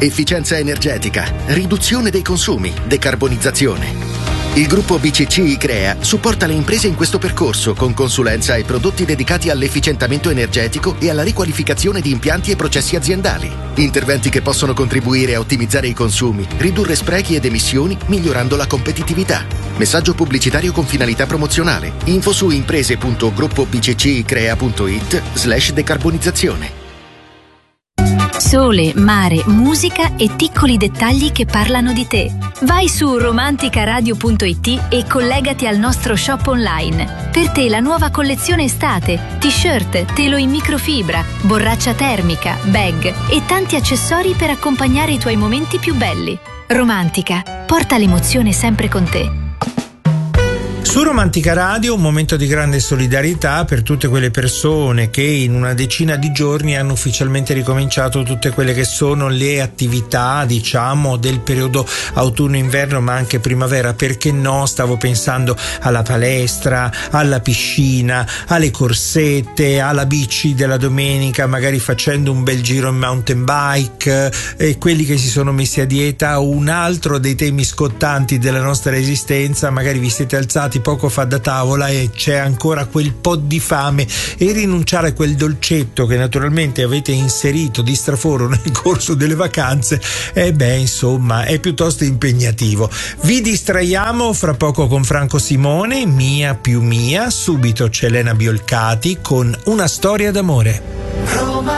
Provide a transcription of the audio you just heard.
efficienza energetica, riduzione dei consumi, decarbonizzazione. Il gruppo BCC ICREA supporta le imprese in questo percorso con consulenza e prodotti dedicati all'efficientamento energetico e alla riqualificazione di impianti e processi aziendali. Interventi che possono contribuire a ottimizzare i consumi, ridurre sprechi ed emissioni, migliorando la competitività. Messaggio pubblicitario con finalità promozionale. Info su imprese.gruppobccicrea.it/decarbonizzazione. Sole, mare, musica e piccoli dettagli che parlano di te. Vai su romanticaradio.it e collegati al nostro shop online. Per te la nuova collezione estate, t-shirt, telo in microfibra, borraccia termica, bag e tanti accessori per accompagnare i tuoi momenti più belli. Romantica, porta l'emozione sempre con te. Su Romantica Radio un momento di grande solidarietà per tutte quelle persone che in una decina di giorni hanno ufficialmente ricominciato tutte quelle che sono le attività, diciamo, del periodo autunno-inverno, ma anche primavera. Perché no? Stavo pensando alla palestra, alla piscina, alle corsette, alla bici della domenica, magari facendo un bel giro in mountain bike, e quelli che si sono messi a dieta. Un altro dei temi scottanti della nostra esistenza: magari vi siete alzati poco fa da tavola e c'è ancora quel po' di fame, e rinunciare a quel dolcetto che naturalmente avete inserito di straforo nel corso delle vacanze, insomma, è piuttosto impegnativo. Vi distraiamo fra poco con Franco Simone, Mia più mia. Subito c'è Elena Biolcati con Una storia d'amore.